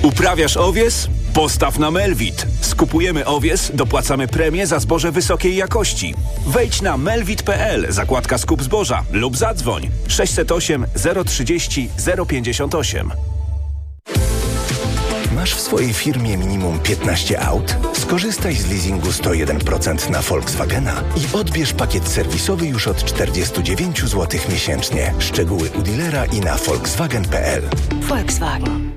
Uprawiasz owies? Postaw na Melvit. Skupujemy owies, dopłacamy premię za zboże wysokiej jakości. Wejdź na melvit.pl, zakładka skup zboża lub zadzwoń 608 030 058. Masz w swojej firmie minimum 15 aut? Skorzystaj z leasingu 101% na Volkswagena i odbierz pakiet serwisowy już od 49 zł miesięcznie. Szczegóły u dealera i na volkswagen.pl. Volkswagen.